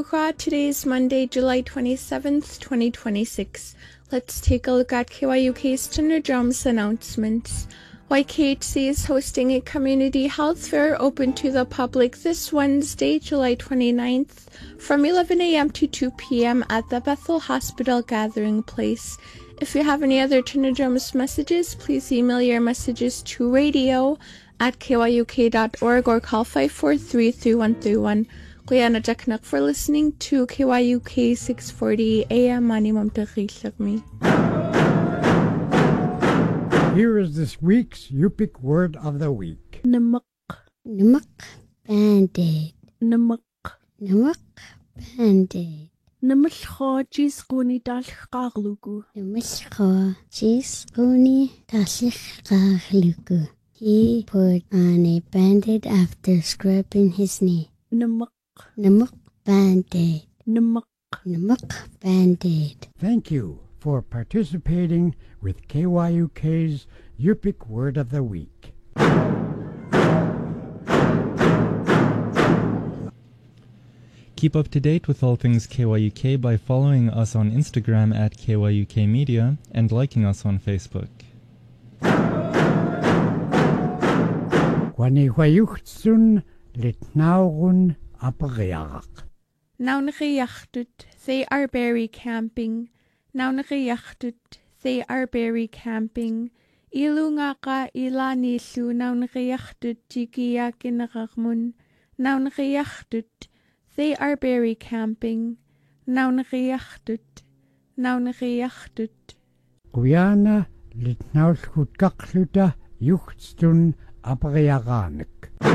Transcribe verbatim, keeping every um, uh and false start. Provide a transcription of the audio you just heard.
Today is Monday, July twenty-seventh, twenty twenty-six. Let's take a look at K Y U K's Tinderdrams announcements. Y K H C is hosting a community health fair open to the public this Wednesday, July twenty-ninth, from eleven a m to two p m at the Bethel Hospital Gathering Place. If you have any other Tinderdrams messages, please email your messages to radio at k y u k dot org or call five four three, three one three one. Kuya na Jacknak for listening to K Y U K six forty A M Manimam me. Here is this week's Yupik word of the week. Namak. Namak Band-Aid. Namak. Namak Band-Aid. Namalkho jis guni dalch qarlugu. Namalkho jis guni dalch qarlugu. He put on a band-aid after scraping his knee. Namak. Namak Band-Aid. Namak. Namak Band-Aid. Thank you for participating with K Y U K's Yupik Word of the Week. Keep up to date with all things K Y U K by following us on Instagram at K Y U K Media and liking us on Facebook. Wanihwayuchtsun litnaurun aparearak. Naunriyachtut, they are berry camping. Naunriyachtut, they are berry camping. Ilungaka ila nisu naunriyachtut jikia kinaragmun. Naunriyachtut, they are berry camping. Naunriyachtut, naunriyachtut. Guyana litnaulskut kakluta yuchtstun aparearanek.